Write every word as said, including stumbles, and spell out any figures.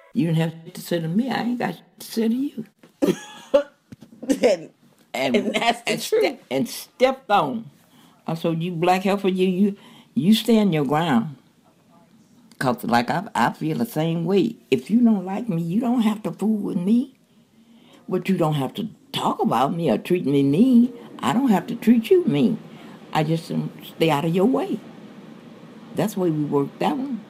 You didn't have to say to me. I ain't got to say to you. and, And and that's the and truth. ste- and stepped on. I said, you black heifer, you you you stand your ground. Cause like I I feel the same way. If you don't like me, you don't have to fool with me. But you don't have to talk about me or treat me mean. I don't have to treat you mean. I just um, stay out of your way. That's the way we worked that one.